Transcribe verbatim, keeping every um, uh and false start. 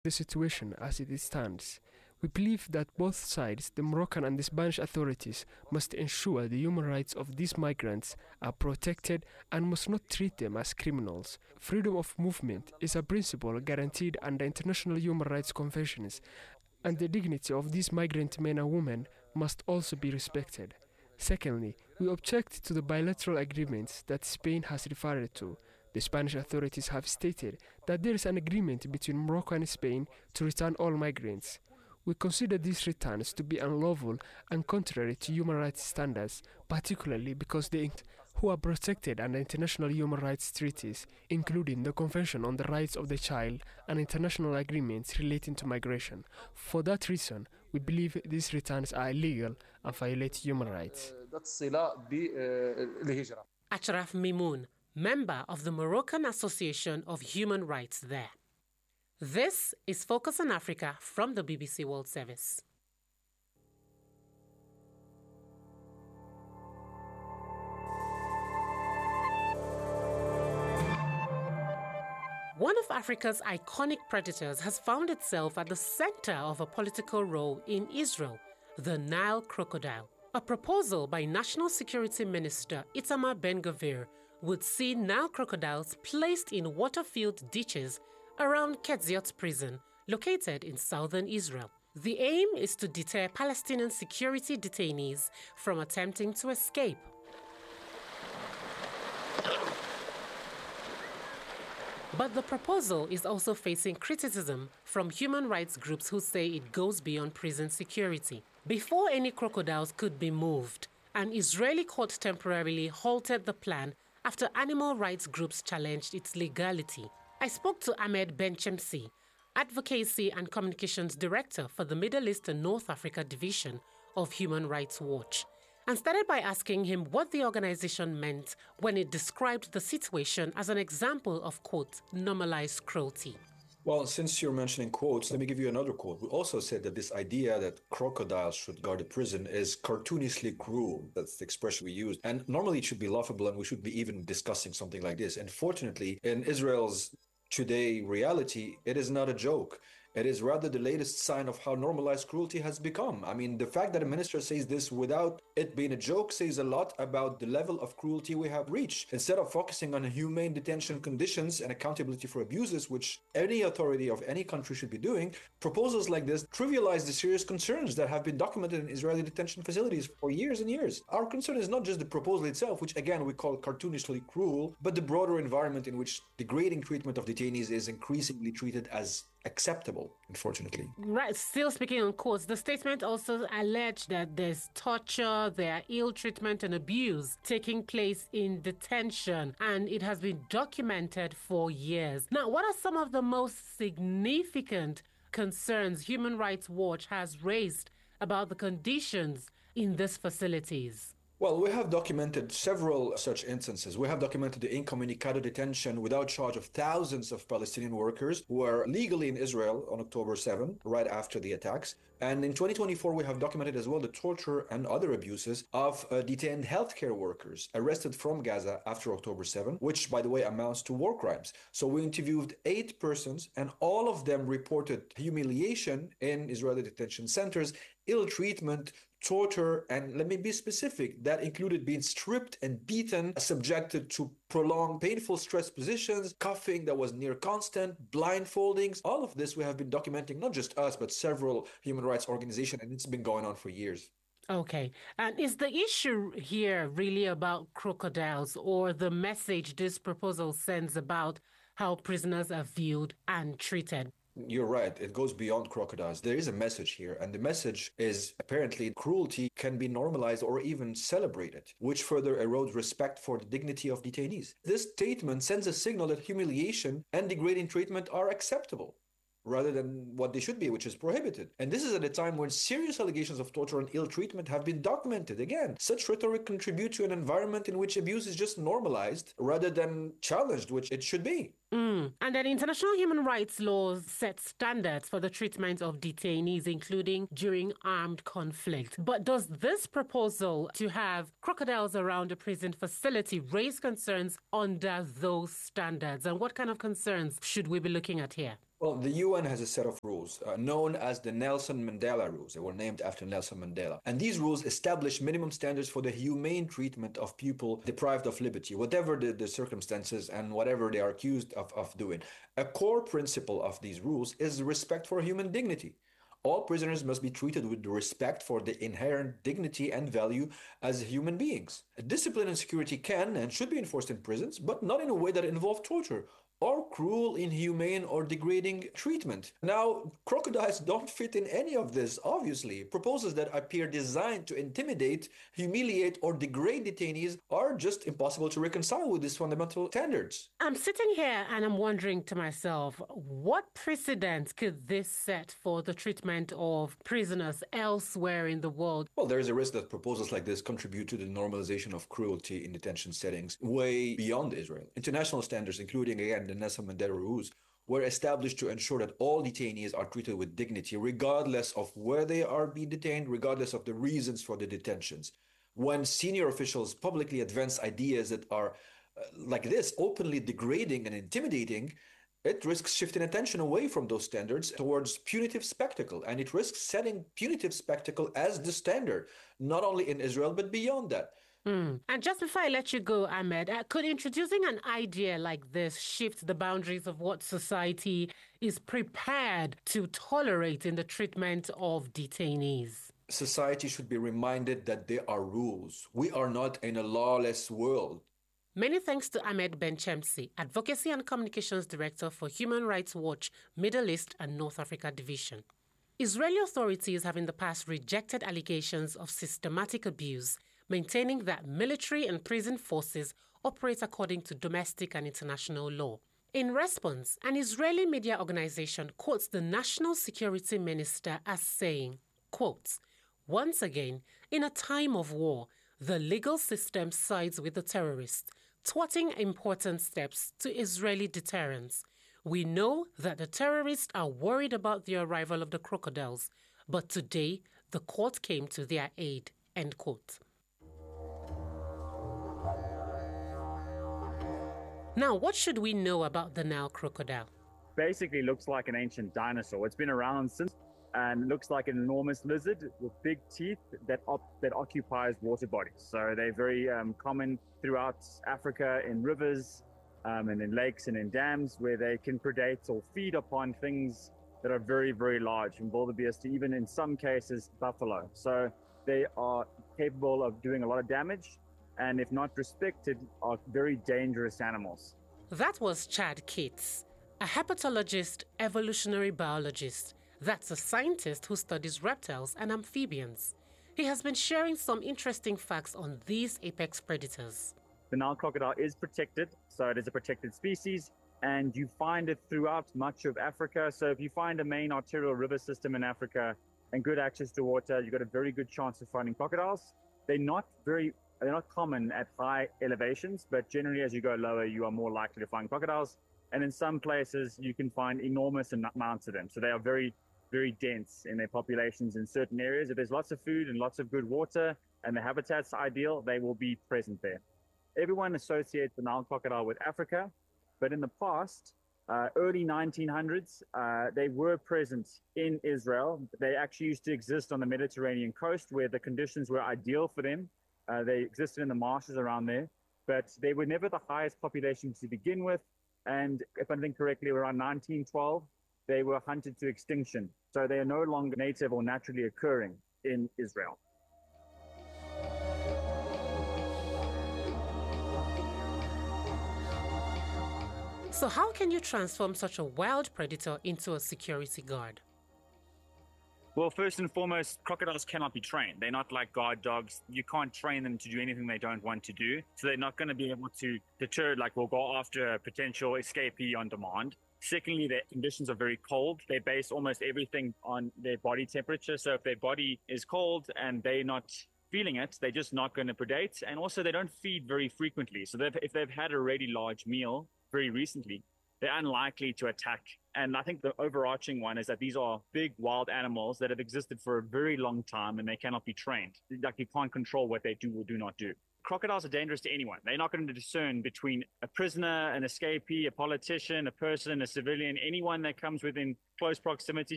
the situation as it stands. We believe that both sides, the Moroccan and the Spanish authorities, must ensure the human rights of these migrants are protected and must not treat them as criminals. Freedom of movement is a principle guaranteed under international human rights conventions, and the dignity of these migrant men and women must also be respected. Secondly, we object to the bilateral agreements that Spain has referred to. The Spanish authorities have stated that there is an agreement between Morocco and Spain to return all migrants. We consider these returns to be unlawful and contrary to human rights standards, particularly because they who are protected under international human rights treaties, including the Convention on the Rights of the Child and international agreements relating to migration. For that reason, we believe these returns are illegal and violate human rights. Achraf Mimoun, member of the Moroccan Association of Human Rights there. This is Focus on Africa from the B B C World Service. One of Africa's iconic predators has found itself at the center of a political role in Israel, the Nile crocodile. A proposal by National Security Minister Itamar Ben-Gvir would see Nile crocodiles placed in water-filled ditches around Ketziot prison, located in southern Israel. The aim is to deter Palestinian security detainees from attempting to escape. But the proposal is also facing criticism from human rights groups who say it goes beyond prison security. Before any crocodiles could be moved, an Israeli court temporarily halted the plan after animal rights groups challenged its legality. I spoke to Ahmed Ben-Chemsi, Advocacy and Communications Director for the Middle East and North Africa Division of Human Rights Watch, and started by asking him what the organization meant when it described the situation as an example of, quote, normalized cruelty. Well, since you're mentioning quotes, let me give you another quote. We also said that this idea that crocodiles should guard a prison is cartoonishly cruel. That's the expression we used. And normally it should be laughable and we should be even discussing something like this. Unfortunately, in Israel's today reality, it is not a joke. It is rather the latest sign of how normalized cruelty has become. I mean, the fact that a minister says this without it being a joke says a lot about the level of cruelty we have reached. Instead of focusing on humane detention conditions and accountability for abuses, which any authority of any country should be doing, proposals like this trivialize the serious concerns that have been documented in Israeli detention facilities for years and years. Our concern is not just the proposal itself, which again we call cartoonishly cruel, but the broader environment in which degrading treatment of detainees is increasingly treated as acceptable, unfortunately. Right. Still speaking on courts, the statement also alleged that there's torture, there are ill treatment and abuse taking place in detention, and it has been documented for years. Now, what are some of the most significant concerns Human Rights Watch has raised about the conditions in these facilities? Well, we have documented several such instances. We have documented the incommunicado detention without charge of thousands of Palestinian workers who are legally in Israel on October seventh, right after the attacks. And in twenty twenty-four, we have documented as well the torture and other abuses of uh, detained healthcare workers arrested from Gaza after October seventh, which, by the way, amounts to war crimes. So we interviewed eight persons, and all of them reported humiliation in Israeli detention centers, ill treatment, torture, and let me be specific, that included being stripped and beaten, subjected to prolonged painful stress positions, coughing that was near constant, blindfoldings. All of this we have been documenting, not just us, but several human rights organizations, and it's been going on for years. Okay. And is the issue here really about crocodiles, or the message this proposal sends about how prisoners are viewed and treated? You're right. It goes beyond crocodiles. There is a message here, and the message is apparently cruelty can be normalized or even celebrated, which further erodes respect for the dignity of detainees. This statement sends a signal that humiliation and degrading treatment are acceptable, rather than what they should be, which is prohibited. And this is at a time when serious allegations of torture and ill treatment have been documented. Again, such rhetoric contributes to an environment in which abuse is just normalized rather than challenged, which it should be. Mm. And then international human rights laws set standards for the treatment of detainees, including during armed conflict. But does this proposal to have crocodiles around a prison facility raise concerns under those standards? And what kind of concerns should we be looking at here? Well, the U N has a set of rules uh, known as the Nelson Mandela Rules. They were named after Nelson Mandela. And these rules establish minimum standards for the humane treatment of people deprived of liberty, whatever the, the circumstances and whatever they are accused of, of doing. A core principle of these rules is respect for human dignity. All prisoners must be treated with respect for the inherent dignity and value as human beings. Discipline and security can and should be enforced in prisons, but not in a way that involves torture or cruel, inhumane, or degrading treatment. Now, crocodiles don't fit in any of this, obviously. Proposals that appear designed to intimidate, humiliate, or degrade detainees are just impossible to reconcile with these fundamental standards. I'm sitting here and I'm wondering to myself, what precedent could this set for the treatment of prisoners elsewhere in the world? Well, there is a risk that proposals like this contribute to the normalization of cruelty in detention settings way beyond Israel. International standards, including, again, the Nelson Mandela Rules, were established to ensure that all detainees are treated with dignity, regardless of where they are being detained, regardless of the reasons for the detentions. When senior officials publicly advance ideas that are uh, like this, openly degrading and intimidating, it risks shifting attention away from those standards towards punitive spectacle. And it risks setting punitive spectacle as the standard, not only in Israel, but beyond that. Mm. And just before I let you go, Ahmed, uh, could introducing an idea like this shift the boundaries of what society is prepared to tolerate in the treatment of detainees? Society should be reminded that there are rules. We are not in a lawless world. Many thanks to Ahmed Benchemsi, Advocacy and Communications Director for Human Rights Watch, Middle East and North Africa Division. Israeli authorities have in the past rejected allegations of systematic abuse, maintaining that military and prison forces operate according to domestic and international law. In response, an Israeli media organization quotes the National Security Minister as saying, quote, "Once again, in a time of war, the legal system sides with the terrorists, thwarting important steps to Israeli deterrence. We know that the terrorists are worried about the arrival of the crocodiles, but today the court came to their aid." End quote. Now, what should we know about the Nile crocodile? Basically looks like an ancient dinosaur. It's been around since and looks like an enormous lizard with big teeth that op- that occupies water bodies. So they're very um, common throughout Africa in rivers um, and in lakes and in dams where they can predate or feed upon things that are very, very large, from wildebeest to even in some cases buffalo. So they are capable of doing a lot of damage, and if not respected, are very dangerous animals. That was Chad Keats, a hepatologist, evolutionary biologist. That's a scientist who studies reptiles and amphibians. He has been sharing some interesting facts on these apex predators. The Nile crocodile is protected, so it is a protected species, and you find it throughout much of Africa. So if you find a main arterial river system in Africa and good access to water, you've got a very good chance of finding crocodiles. They're not very They're not common at high elevations, but generally as you go lower, you are more likely to find crocodiles. And in some places, you can find enormous amounts of them. So they are very, very dense in their populations in certain areas. If there's lots of food and lots of good water and the habitat's ideal, they will be present there. Everyone associates the Nile crocodile with Africa, but in the past, uh, early nineteen hundreds, uh, they were present in Israel. They actually used to exist on the Mediterranean coast where the conditions were ideal for them. Uh, they existed in the marshes around there, but they were never the highest population to begin with. And if I think correctly, around nineteen twelve, they were hunted to extinction. So they are no longer native or naturally occurring in Israel. So how can you transform such a wild predator into a security guard? Well, first and foremost, crocodiles cannot be trained. They're not like guard dogs. You can't train them to do anything they don't want to do. So they're not going to be able to deter, like we'll go after a potential escapee on demand. Secondly, their conditions are very cold. They base almost everything on their body temperature. So if their body is cold and they're not feeling it, they're just not going to predate. And also they don't feed very frequently. So they've, if they've had a really large meal very recently, they're unlikely to attack. And I think the overarching one is that these are big wild animals that have existed for a very long time and they cannot be trained. Like you can't control what they do or do not do. crocodiles are dangerous to anyone. They're not going to discern between a prisoner, an escapee, a politician, a person, a civilian, anyone that comes within close proximity